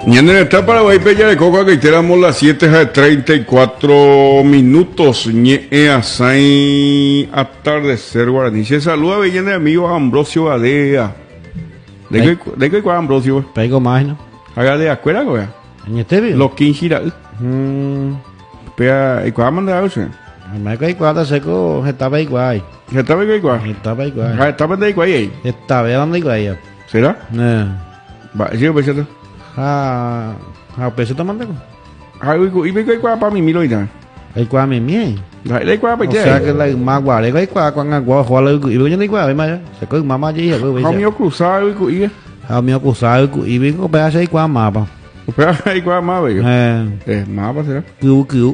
Ñande está Paraguay, Peña de Coca, que tenemos las 7:34 minutos. Ñe asai atardecer guaraní. Se saluda bien de amigo Ambrosio Gadea. ¿De qué cuál Ambrosio? Pego más, ¿no? Haga de acuerdo, güey. ¿En este video? Los 15 gira. Pega, ¿y cuál manda eso? Me caí cuando seco, estaba igual. ¿Estaba igual? Estaba igual. ¿Estaba de igual ahí? Estaba hablando igual. ¿Será? Va, sí, pues ya está. Peso tomando. ¿Y ve cuál para mi milo y nada? Hay cuál me mie. ¿De cuál para O sea que la más guare, hay cuál con agua, jugar y voy a igual, más. Se coge mamá allí, Mío cruzado y mío cruzado y vengo para hacer cuál mapa. ¿Y cuál más, bello? Mapa será. Q.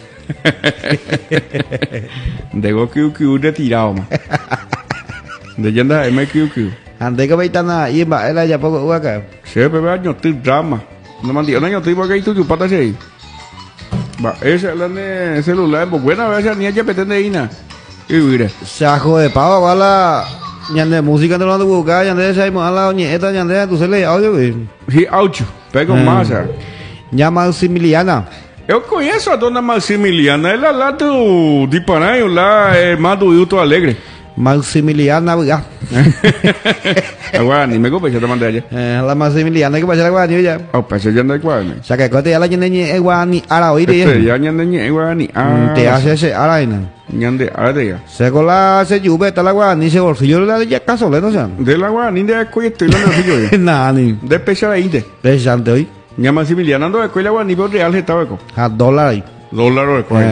De QQ retirado, man. De yanda MQQ. Ande que veitana y va él ya poco huaca. Se ve año tu drama. No mandí un año tu porque tu pata ahí. Va, ese el celular, pues buena vez ni ya pretende ir nada. Y mire. Saco de pavo, bala. Ñande música no lo buscar, ñande se a la nieta, ñande tu se le audio, güey. Sí, audio. Pega masa. Llama Maximiliana. Eu conheço a dona Maximiliana, ela lá do de Paranho, lá é irmã do Hilton Alegre. Maximiliana, ¿verdad? Agora nem me copa, já tá mandando. La Maximiliana que pasa la guani ya. Oh, passa já não é qual, né? O sea que cote ya la ñande guani ara hoy de. Ya ñande agora ni. Te hace ese ara ina. Ñande ara de ya. Se cola se lluvia ta la guani se bolsillo la ya caso le no sé. De la guani de coite no bolsillo. Nani. De pesa ainda. Pesante hoy. Ña Maximiliana ando de escuela guani por real estaba co. A dólar ahí. Dólar o cual.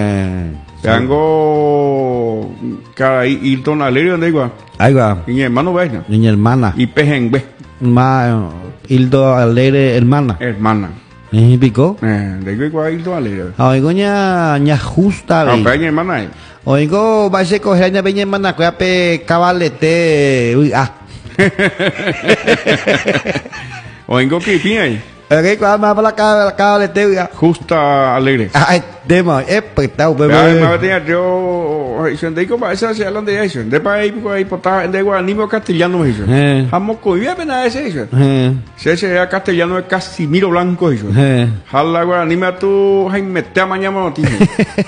Tengo cara Hilton Alegre donde igual. Ahí va. Y mi hermano Vaina. Mi hermana. Y Pejengbe. Hildo Alegre hermana. Hermana. ¿Y pico? De igual Hilton Alegre. Oigo ña justa. Ah, peña hermana. Oigo va a ser coger ña peña hermana que pe cabalete. Uy, Oigo que pin ahí. Okay, cuál más para la cabalete. Justa Alegre. Ay, demo, espectacular, bebé. Ya, me tenía yo, sentí como esa se hablan de eso. De para ahí portar de guaranimo castellano me dice. Jamo coibia pena ese eso. Se era castellano de Casimiro Blanco eso. Jala guaranima tú, ay mete a mañana no tiene.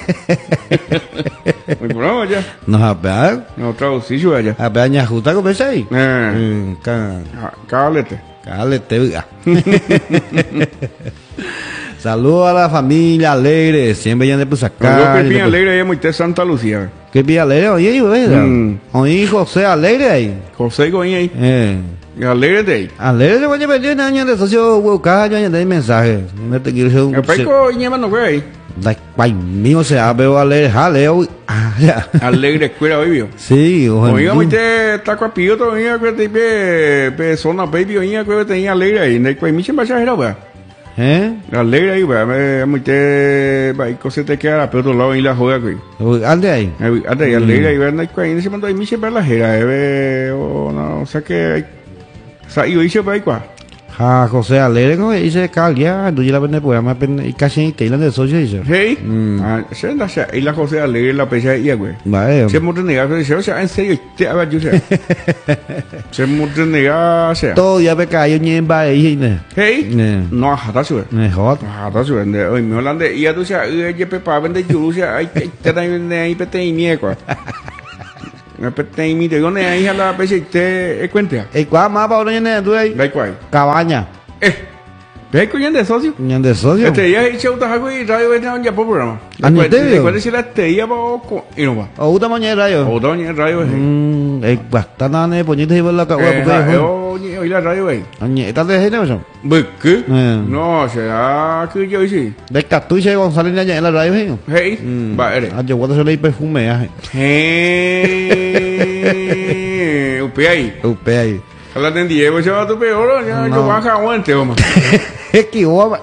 Muy bueno ya. No, a ver. No traducí yo allá. A ver, ña justa como ese ahí. Cállate. Cállate. Saludos a la familia Alegre, siempre ya de pues acá. Yo que pide Alegre es muy de Santa Lucía. ¿Qué pide Alegre? Oye, ¿verdad? Oye, José Alegre ahí. José Goñi ahí. Alegre de ahí. Alegre de Goñi perdió un año de socio buscar yo de mensaje. No te quiero ser un. El peco y no fue ahí. Da pai mío se veo Alegre, jaleo. Alegre escuela hoy vio. Sí, oiga, muy te está cuapillo todavía que te pe zona baby oiga que tenía Alegre ahí. No hay cual michen vaya era va. Alegre ahí va, muy te va y cosas te queda pero otro lado y la joda güey. Ande ahí. Ande ahí Alegre ahí va no hay cual se mandó ahí michen para la jera, o no, o sea que yo hice para ahí cuál. José Alegre como dice Calia, tú ya la ves programa y casi te de socio dice. Sí. Se anda y la José Alegre la pesa y güey. Vale. Se muestra negar, o sea, en serio, te haga yo sé. Se muestra negar, sea. Todo ya me cayó ni en baile y hey. No, hasta su. Mejor. Hasta su. Hoy me hablan de y tú sea, yo pepa vende yo, o sea, hay te dan ahí pete y mieco. Me pete y mi te gone ahí a la pesa y te cuenta. ¿Y cuál más para una tú ahí? Da cuál. Cabaña. ¿Ves que de socio? De socio. Este día he hecho algo y radio ya por programa. ¿Cuál es la día para y no va? O uta mañana radio. O uta mañana radio es bastante poñito y por la cabeza. Hoy la radio ahí. Oye, ¿estás de género eso? ¿Qué? No, será que yo hice. ¿Ves que tú y González allá en la radio ahí? Hey, va, eres. Yo voy a hacerle perfume. Upe ahí. Upe ahí. La tendía, pues se va a tu peor, yo baja aguante, hombre. Es que vos.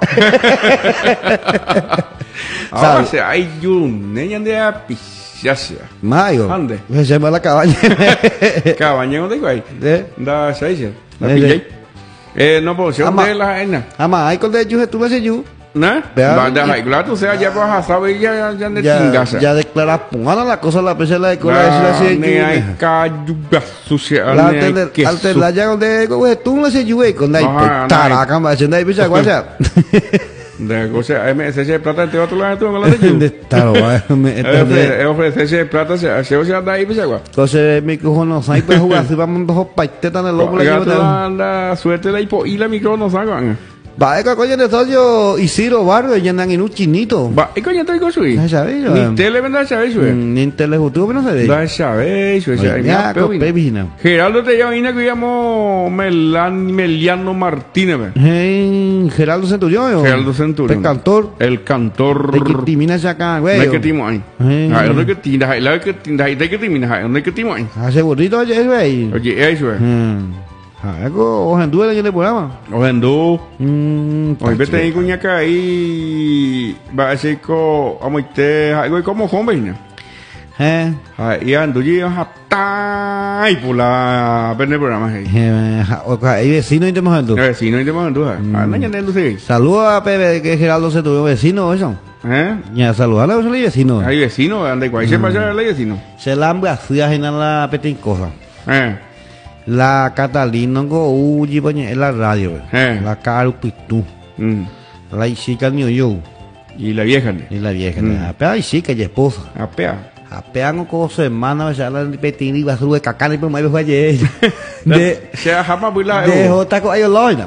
Ahora se hay un niño de apillacia. Mayo. ¿Dónde? Se llama la cabaña. Cabaña, ¿dónde hay? Da 6. La pillé. No puedo ser de la arena. Ama, hay con de yo, tú ves yo. ¿no? Claro, o sea, ya vas a saber, ya de chingas. Ya declaras, pongan la cosa, la pesa la declara, así, hay cayuga sucia. Al la ya donde, tú no se llueve, con la taraca, más, en la pesa, guacha. De cosa, ese plata te otro lado, tú no la de Está, ofrecerse plata, se anda ahí, pues, agua. Entonces, micrófono, ahí puede jugar, si vamos dos paitetas en el lomo, la suerte de y la micrófono, sacan. Va, coño de socio Isidro Barrio, ya andan en un chinito. Va, coño te digo sui. Ni tele vendrá sabes sui. Ni tele futuro no se ve. Da sabes sui, ya pebina. Geraldo te llama que llamo Meliano Martínez. Geraldo Centurión. Geraldo Centurión. El cantor. El cantor. De que timina acá, güey. De que timo ahí. No que tinda, la que tinda, de que timina, no que timo ahí. Hace bonito oye, güey. Oye, eso es. Algo Ojendu en el programa. Ojendu. Hoy vete ahí cuñaca ahí va a ser como te algo como joven. Y ando yo hasta ahí por la ver el programa ahí. Vecino y te mojando. Vecino y te mojando. Saludos a Pepe que Geraldo se tuvo vecino eso. Ya saludarle a los vecinos. Hay vecino, anda igual. Se pasa el vecino. Se la hambrazía en la petincosa. La Catalina go uji poñe en la radio, la Caru Pitu, la chica New Yo y la vieja, apea y chica y esposa, apea no como semana ya la petina y basura de cacana y por más fue ayer de se jama buila de jota con ayo loina.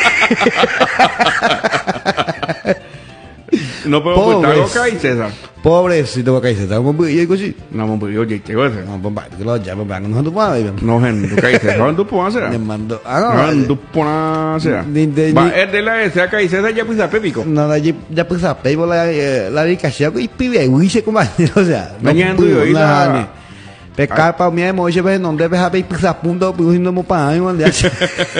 No puedo ocultar boca y César. Pobrecito boca y César, un poquillo y cosí. No, un poquillo, oye, ¿qué cosa? No, bomba, que lo llamo, no tú puedes. No, gente, boca y César, ¿dónde tú puedes hacer? Me mando, no, tú puedes hacer. Va, es de la esa acá y César ya pues a Pépico. No, ya pues a Pépico la dedicación y pibe y huiche como o sea, no puedo ir a pescar para mí, hemos hecho ver donde ves a Pépico a punto, pues no me pagan, ¿dónde hace?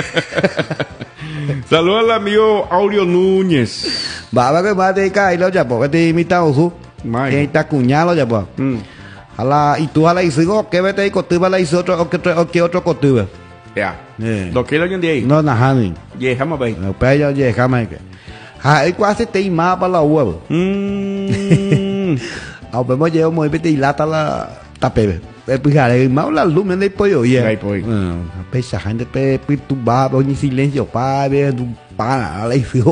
Saludos al amigo Aureo Núñez. Va que va a dedicar y lo ya, porque te imita Osu. Que está cuñado ya, pues. Y tú a la hiciste, ¿qué vete y cotuba la hizo otro, o que otro cotuba? Ya. ¿Lo que lo de ahí? No, nada, ni. Yejama, ve. No, pero yo yejama. Hay casi te imaba para la huevo. A ver, me llevo muy bien y lata la tapebe. Pues ya le mau la luz me de pollo y ahí pues pesa gente pe tu va en silencio pa ver tu pa la hizo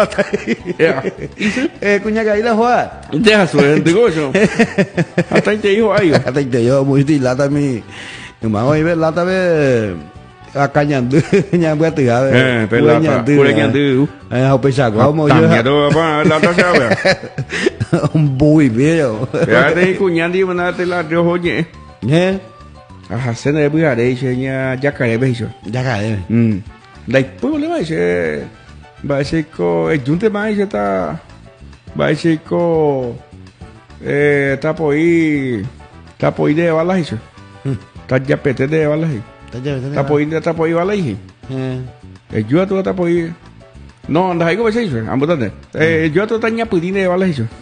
cuña que ahí la juega deja su negocio hasta te dijo ahí hasta te yo muy de lata mi mau y ver lata ve a cañando ña voy a tirar pelata cureñando a pesa como yo también va lata sabe un bui viejo ya te cuñando y manate la de oye ajá, se ne buia de ella ya cae beso. Ya cae. Después le va a ser co el junte más está va a ser co está por ahí de balas eso. Está ya pete de balas ahí. Está por ahí balas ahí. El yo tú está por ahí. No, anda ahí como se hizo, ambotante. Yo tú está ya pudine de balas eso.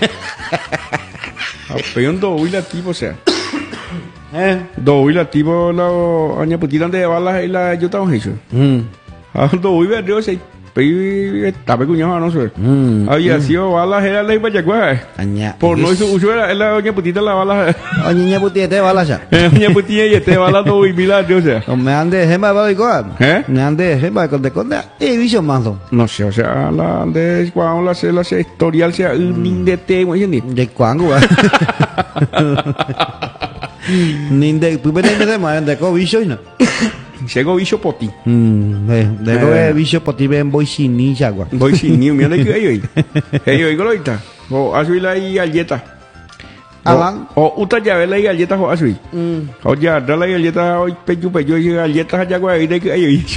Apeando huila tipo sea. Do la tipo la aña putita de balas y la yo estaba hecho. Do iba de ese estaba cuñado no sé. Había sido balas era ley para por no hizo uso era la aña putita la bala. Aña putita de balas ya. Aña putita y este bala do y mira Dios sea. Me ande gema va igual. Me ande gema con de conda e vicio mando. No sé, o sea, la de cuando la historial sea un de te, de cuándo. Ninde, primero de más de cobicho y no. Llegó bicho poti. De bicho poti ven voy sin ni agua. Voy sin ni, mira que hay hoy. Hey, hoy goloita. O azul la y galleta. Alan. O uta llave la y galleta o azul. O ya, dale la galleta hoy pecho y galletas allá güey de que hay hoy.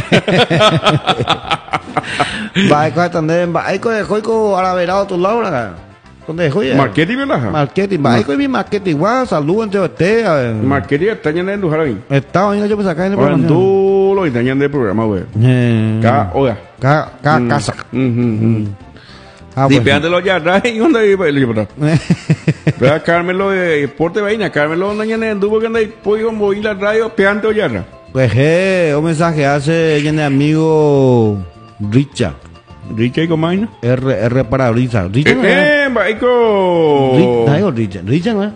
Va a también va a coico a la verado tu lado. ¿Dónde es? Marketing, ¿verdad? Marketing, va a mi marketing, va, salud entre usted. Marketing está lleno de lugar ahí. Está hoy, yo me saca en el programa. Tú lo estás lleno de programa, güey. Oiga. Casa. Dipeándolo ya, y cuando hay, vea, Carmelo, porte vaina, Carmelo, no llena de dubo que anda y puedo mover la radio, peante o ya. Pues, un mensaje hace, llena de amigo Richard. Richard con máquina. R para Richard. Richard. Baico. Richard, ¿no?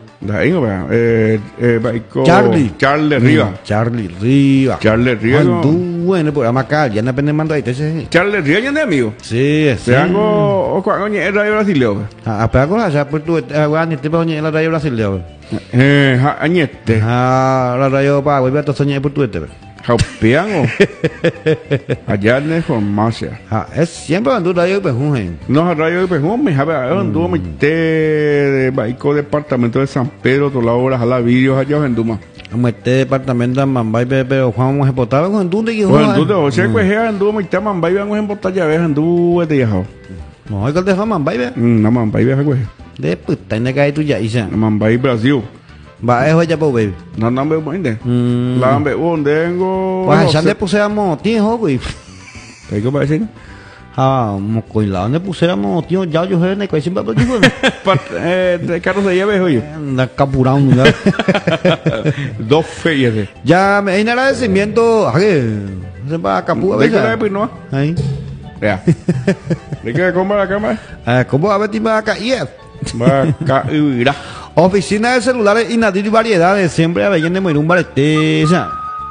Baico. Charles Riva. Charles Riva. Bueno, pues amaca, ya no depende mando ahí. Charles Riva ya no es amigo. Sí. Se hago o cuando el radio brasileño. Pero ya pues tú aguante para el radio brasileño. Añete. La radio para volver a tu soñar por tu este. Jaupeango. Allá en la farmacia. Es siempre anduvo radio Pejún. No, radio Pejún, me anduvo de Baico departamento de San Pedro, toda la hora, jala vídeos allá en Duma. Este departamento de Mambay, pero Juan vamos a botar con Dunda y Juan. O sea, que anduvo muy tema Mambay, vamos a botar ya, ves, anduvo de viajado. No, hay que dejar Mambay, ve. No, Mambay, viaja, güey. De puta, en la calle tuya, Isa. Mambay, Brasil. Va, eso ya, pues, baby. No, me voy a la me tengo. Pues ya le pusiéramos, tío, güey. ¿Qué para decir? Mocoilado, le pusiéramos, tío, ya yo sé, que siempre lo digo. De carros de llave, oye. Anda capurando, ¿no? 2 feyes. Ya, en agradecimiento, ¿a qué? Se va a capura, ¿verdad? ¿No? Ahí. Ya. ¿De qué compra la cámara? ¿Cómo a ver si va a caer? Va a caer. Oficina de celulares Inadir y variedades, siempre a Bellén de Moirún Baretesa.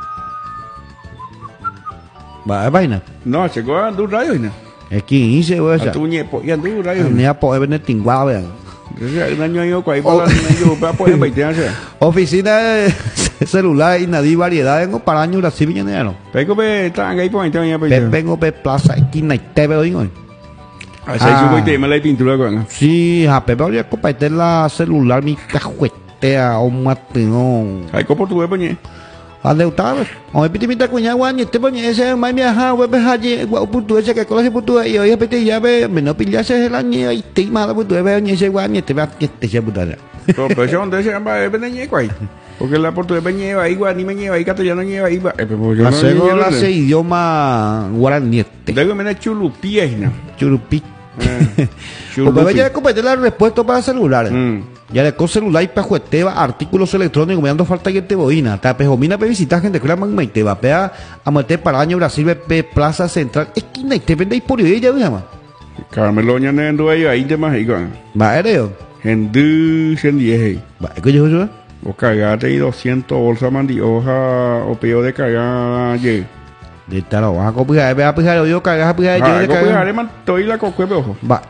Va a vaina. No, llegó a Andu Radio, ¿no? Es 15, güey. A tu ñepo y Andu Radio. Ni a poder venir tinguado, vean. Un año yo, para poder 20 años. Oficina de celulares Inadir y variedades, vengo para años Brasil Villanero. Vengo están ahí por ahí. Vengo Plaza Esquina y TV, digo. Así que me la pintura con. Sí, a Pepe voy a compartir la celular mi cajuetea o matino. Ay, ¿cómo tú ves, poñe? A leutar, o me pide mi tacuña guañe, te poñe ese mai mi ajá, we behaje, guau putu ese que cola se putu y hoy pete ya ve, me no pillase el año y te mala putu ve ni ese guañe te va que te se putada. Pero eso donde se llama beñe guay. Porque la portugués me lleva ahí, ni me lleva ahí, castellano lleva ahí. La segunda se idioma guaraní. Luego me da chulupí, ¿no? Chulupí. Porque ya compartir la respuesta para celulares. Ya le con celular y pajueteva, artículos electrónicos, me dando falta que te boina. Tapejomina pe visitar gente que la magma y te va a meter para año Brasil, pe Plaza Central. Esquina y te vendéis por ella, llama. Carmelo ñanendo ahí de más igual. Va, eres. Hendu, Shendieje. Va, ¿qué yo? Vos cagate y 200 bolsas mandioja o peo de cagar ye. De estar vas a copiar, ve a pijar, yo cagas a pijar, yo de cagar. Man, estoy la cocuepe, ojo. Va.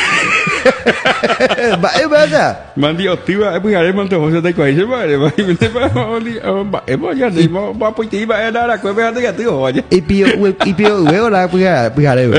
Va, es verdad. Mandi optiva, pijar, man, te vas a te coger, va, va, pues te iba a dar la cueva de gato, vaya. Y pío, luego la pijar,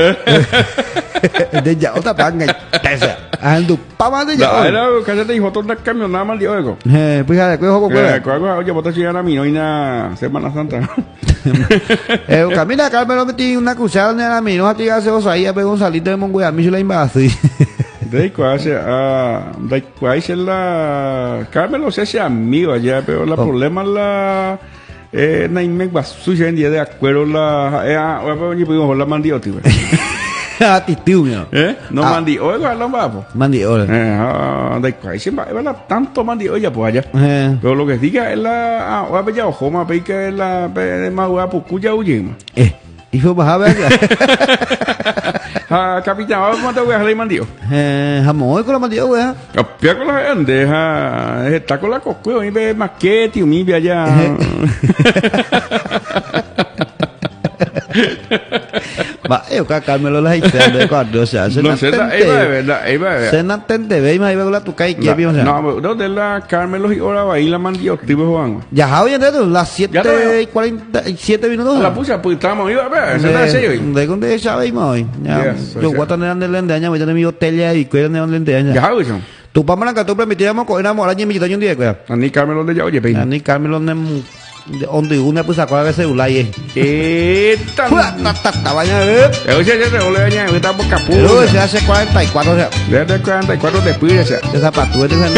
de ya otra panga, esa. Ando pa de ya. Era cállate y fotos de camión nada más dio algo. Pijar, cojo cocuepe. Oye, botas si era mi noina Semana Santa. Camina, Carmen, no metí una cruzada en la mino, a ti hace vos ahí, a pegar un salito de mongoya, a mí se la invasí. De cuál es la Carmen, no sé si es amigo allá, pero el problema es la no me va suya en día de acuerdo la pudimos la mandioti. A ti tío, no mandi, oiga, no va, pues. Mandi, hola. De cuál es tanto mandi, oye, pues allá. Pero lo que diga es la ya ojo, más que es la más guapo, cuya huyema. Y fue para ver. Capitán, ¿cómo te voy a dejar mandio? Jamón con la mandio, güey. Capia con la bandeja, está con la cocueo, y ve maquete, mi ve allá. Va, yo que Carmelo la hice de cuando, o sea, se no sé, se no entiende, ve, me iba a tu calle, que bien, o sea. No, de la Carmelo y ahora va a ir la mandio, tipo Juan. Ya, hoy en día, las 7:47 minutos. La puse, pues estamos, iba a ver, se da serio. ¿De dónde sabemos hoy? Yo voy a tener en el lendeaña, voy a tener mi hotel y cuidan de el lendeaña. Ya, hoy son. Tu papá me la cantó, permitíamos coger a morar y me quitaron un día, güey. A ni Carmelo de ya, oye, peina. A ni Carmelo donde una pues sacó el celular y esta vaina oye ya se volvió a está por capullo se hace 44 o sea desde 44 después esa patúa de